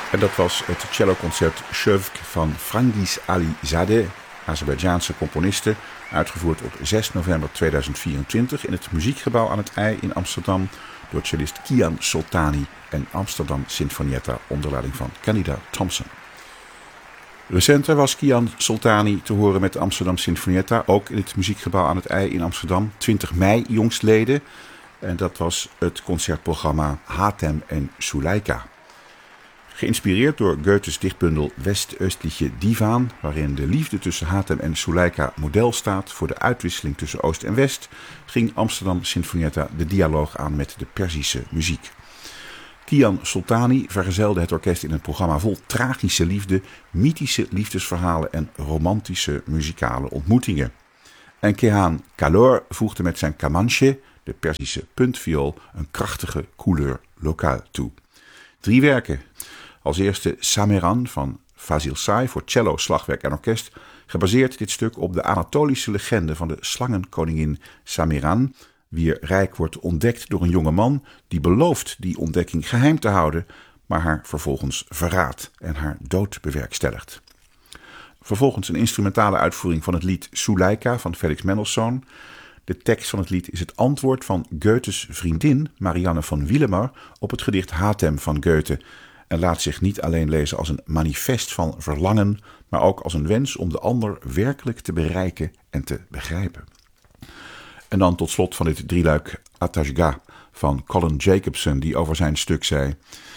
En dat was het celloconcert Chövk van Frangiz Alizadeh, Azerbeidzjaanse componiste, uitgevoerd op 6 november 2024 in het Muziekgebouw aan het IJ in Amsterdam door cellist Kian Soltani en Amsterdam Sinfonietta onder leiding van Candida Thompson. Recenter was Kian Soltani te horen met de Amsterdam Sinfonietta, ook in het Muziekgebouw aan het IJ in Amsterdam, 20 mei jongstleden. En dat was het concertprogramma Hatem en Suleika. Geïnspireerd door Goethes dichtbundel West-Östliche Divan, waarin de liefde tussen Hatem en Suleika model staat voor de uitwisseling tussen Oost en West, ging Amsterdam Sinfonietta de dialoog aan met de Perzische muziek. Kian Soltani vergezelde het orkest in een programma vol tragische liefde, mythische liefdesverhalen en romantische muzikale ontmoetingen. En Kehan Kalor voegde met zijn kamanche, de Perzische puntviool, een krachtige couleur lokaal toe. 3 werken. Als eerste Sameran van Fazil Say voor cello, slagwerk en orkest, gebaseerd dit stuk op de Anatolische legende van de slangenkoningin Sameran, wier rijk wordt ontdekt door een jonge man die belooft die ontdekking geheim te houden, maar haar vervolgens verraadt en haar dood bewerkstelligt. Vervolgens een instrumentale uitvoering van het lied Suleika van Felix Mendelssohn. De tekst van het lied is het antwoord van Goethes vriendin Marianne van Wielemar op het gedicht Hatem van Goethe en laat zich niet alleen lezen als een manifest van verlangen, maar ook als een wens om de ander werkelijk te bereiken en te begrijpen. En dan tot slot van dit drieluik Atasga van Colin Jacobson, die over zijn stuk zei: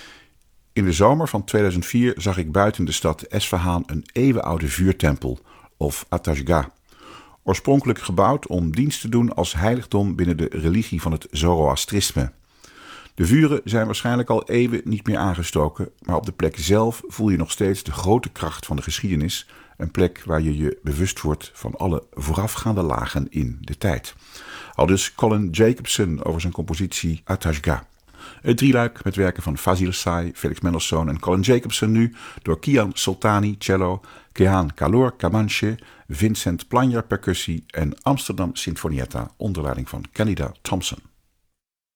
in de zomer van 2004 zag ik buiten de stad Esfahan een eeuwenoude vuurtempel, of Atasga. Oorspronkelijk gebouwd om dienst te doen als heiligdom binnen de religie van het Zoroastrisme. De vuren zijn waarschijnlijk al eeuwen niet meer aangestoken, maar op de plek zelf voel je nog steeds de grote kracht van de geschiedenis, een plek waar je je bewust wordt van alle voorafgaande lagen in de tijd. Aldus Colin Jacobson over zijn compositie Atasga. Het drieluik met werken van Fazil Say, Felix Mendelssohn en Colin Jacobson nu door Kian Soltani cello, Kehan Kalor kamanche, Vincent Planjar percussie en Amsterdam Sinfonietta onder leiding van Candida Thompson.